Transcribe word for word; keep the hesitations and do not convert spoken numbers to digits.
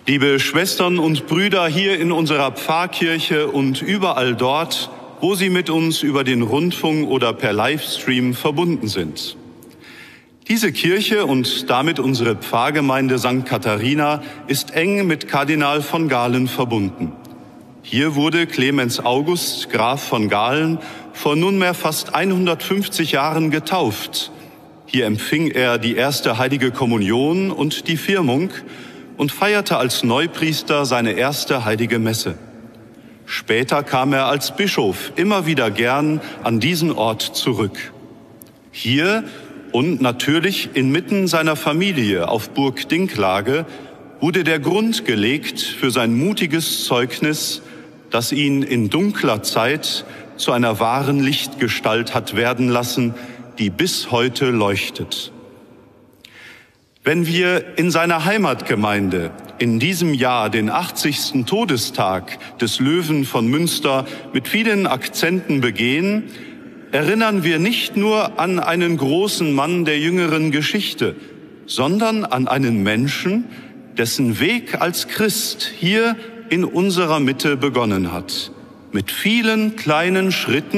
Liebe Schwestern und Brüder hier in unserer Pfarrkirche und überall dort, wo Sie mit uns über den Rundfunk oder per Livestream verbunden sind. Diese Kirche und damit unsere Pfarrgemeinde Sankt Katharina ist eng mit Kardinal von Galen verbunden. Hier wurde Clemens August, Graf von Galen, vor nunmehr fast hundertfünfzig Jahren getauft. Hier empfing er die erste heilige Kommunion und die Firmung und feierte als Neupriester seine erste heilige Messe. Später kam er als Bischof immer wieder gern an diesen Ort zurück. Hier und natürlich inmitten seiner Familie auf Burg Dinklage wurde der Grund gelegt für sein mutiges Zeugnis, das ihn in dunkler Zeit zu einer wahren Lichtgestalt hat werden lassen, die bis heute leuchtet. Wenn wir in seiner Heimatgemeinde in diesem Jahr den achtzigsten Todestag des Löwen von Münster mit vielen Akzenten begehen, erinnern wir nicht nur an einen großen Mann der jüngeren Geschichte, sondern an einen Menschen, dessen Weg als Christ hier in unserer Mitte begonnen hat. Mit vielen kleinen Schritten